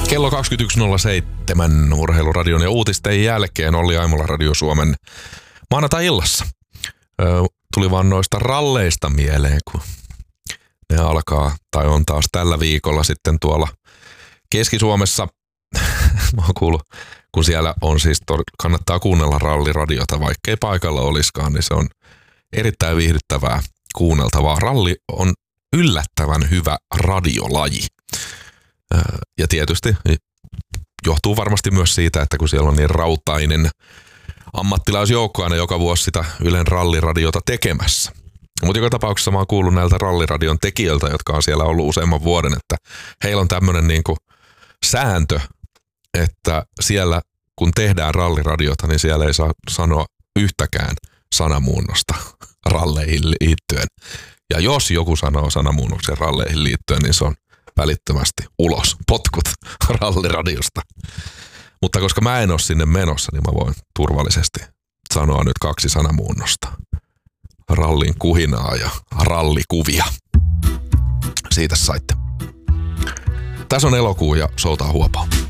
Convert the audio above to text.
Kello 21.07 Urheiluradion ja uutisten jälkeen Olli Aimola Radio Suomen maanantai-illassa. Tuli vaan noista ralleista mieleen, kun ne alkaa tai on taas tällä viikolla sitten tuolla Keski-Suomessa. Mä oon kuullut, kun siellä on siis, kannattaa kuunnella ralliradiota, vaikkei paikalla olisikaan, niin se on erittäin viihdyttävää kuunneltavaa. Ralli on yllättävän hyvä radiolaji. Ja tietysti johtuu varmasti myös siitä, että kun siellä on niin rautainen ammattilaisjoukko aina joka vuosi sitä Ylen ralliradiota tekemässä. Mutta joka tapauksessa mä oon kuullut näiltä ralliradion tekijöiltä, jotka on siellä ollut useamman vuoden, että heillä on tämmöinen niinku sääntö, että siellä kun tehdään ralliradiota, niin siellä ei saa sanoa yhtäkään sanamuunnosta ralleihin liittyen. Ja jos joku sanoo sanamuunnoksen ralleihin liittyen, niin se on välittömästi ulos, potkut ralliradiosta. Mutta koska mä en ole sinne menossa, niin mä voin turvallisesti sanoa nyt 2 sanamuunnosta. Rallin kuhinaa ja rallikuvia. Siitä saitte. Tässä on elokuu ja soutaa huopaa.